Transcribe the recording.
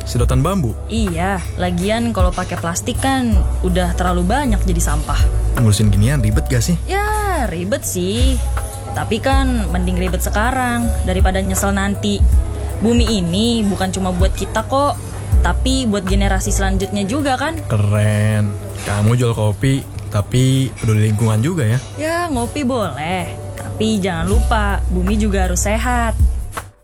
Sedotan bambu? Iya, lagian kalau pakai plastik kan udah terlalu banyak jadi sampah. Ngurusin ginian ribet gak sih? Ya, ribet sih. Tapi kan mending ribet sekarang daripada nyesel nanti. Bumi ini bukan cuma buat kita kok, tapi buat generasi selanjutnya juga kan. Keren. Kamu jual kopi, tapi peduli lingkungan juga ya? Ya, ngopi boleh. Tapi jangan lupa, bumi juga harus sehat.